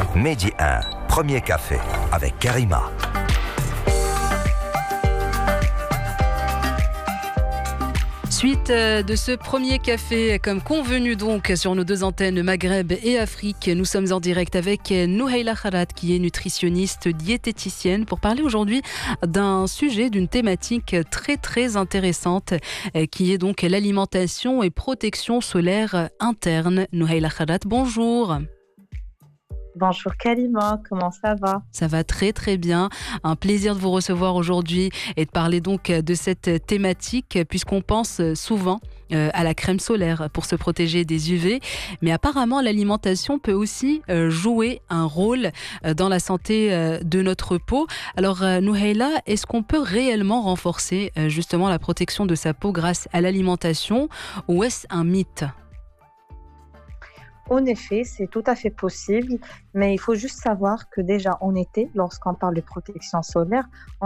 Medi 1, premier café avec Karima. Suite de ce premier café, comme convenu donc sur nos deux antennes Maghreb et Afrique, nous sommes en direct avec Nouhaila Kharat qui est nutritionniste diététicienne pour parler aujourd'hui d'un sujet, d'une thématique très très intéressante qui est donc l'alimentation et protection solaire interne. Nouhaila Kharat, bonjour. Bonjour Karima, comment ça va? Ça va très très bien. Un plaisir de vous recevoir aujourd'hui et de parler donc de cette thématique puisqu'on pense souvent à la crème solaire pour se protéger des UV. Mais apparemment, l'alimentation peut aussi jouer un rôle dans la santé de notre peau. Alors Nouhaila, est-ce qu'on peut réellement renforcer justement la protection de sa peau grâce à l'alimentation ou est-ce un mythe ? En effet, c'est tout à fait possible, mais il faut juste savoir que déjà en été, lorsqu'on parle de protection solaire, on